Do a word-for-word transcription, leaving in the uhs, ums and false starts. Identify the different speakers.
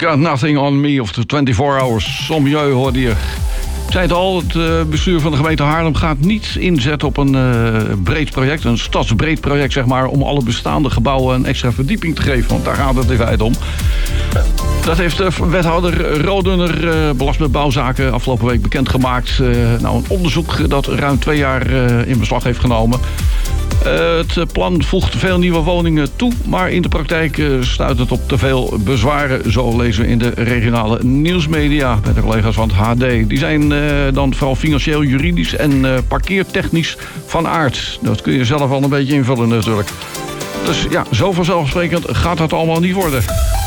Speaker 1: Got Nothing on Me of de vierentwintig hours. Sommieu hoorde je. Ik zei het al, het uh, bestuur van de gemeente Haarlem gaat niet inzetten op een uh, breed project, een stadsbreed project zeg maar, om alle bestaande gebouwen een extra verdieping te geven, want daar gaat het in feite om. Dat heeft de wethouder Rodener, uh, belast met bouwzaken, afgelopen week bekendgemaakt. Uh, nou, een onderzoek dat ruim twee jaar uh, in beslag heeft genomen. Uh, het plan voegt veel nieuwe woningen toe, maar in de praktijk uh, stuit het op te veel bezwaren. Zo lezen we in de regionale nieuwsmedia bij de collega's van het H D. Die zijn uh, dan vooral financieel, juridisch en uh, parkeertechnisch van aard. Dat kun je zelf al een beetje invullen natuurlijk. Dus ja, zo vanzelfsprekend gaat dat allemaal niet worden.